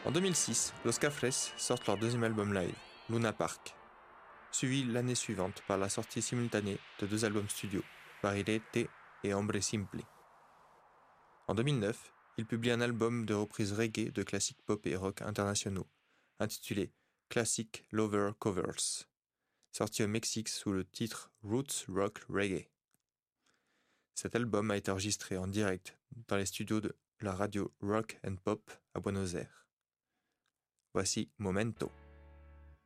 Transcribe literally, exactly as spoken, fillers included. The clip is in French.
En deux mille six, Los Cafres sortent leur deuxième album live, Luna Park, suivi l'année suivante par la sortie simultanée de deux albums studio, Barilete et Hombre Simple. En deux mille neuf, ils publient un album de reprises reggae de classiques pop et rock internationaux, intitulé Classic Lover Covers, sorti au Mexique sous le titre Roots Rock Reggae. Cet album a été enregistré en direct dans les studios de la radio Rock and Pop à Buenos Aires. Voici Momento.